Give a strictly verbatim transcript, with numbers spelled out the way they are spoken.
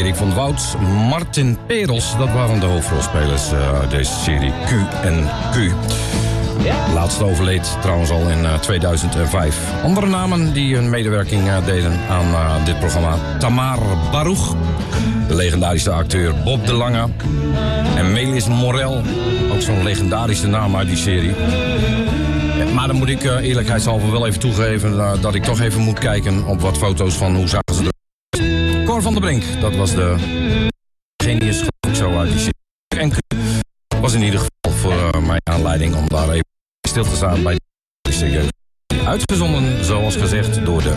Erik van Wout, Martin Perels. Dat waren de hoofdrolspelers uh, uit deze serie Q en Q. De laatste overleed trouwens al in uh, tweeduizend vijf. Andere namen die hun medewerking uh, deden aan uh, dit programma. Tamar Baruch, de legendarische acteur Bob de Lange en Melis Morel, ook zo'n legendarische naam uit die serie. Ja, maar dan moet ik uh, eerlijkheidshalve wel even toegeven uh, dat ik toch even moet kijken op wat foto's van hoe zagen ze er. Cor van der Brink, dat was de genius geloof ik zo uit die serie. En was in ieder geval voor uh, mijn aanleiding om daar even stil te staan bij de serie. Uitgezonden, zoals gezegd, door de